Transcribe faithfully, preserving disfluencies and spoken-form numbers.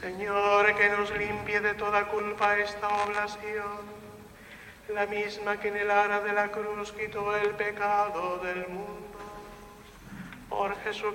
Señor, que nos limpie de toda culpa esta oblación, la misma que en el ara de la cruz quitó el pecado del mundo. Por Jesucristo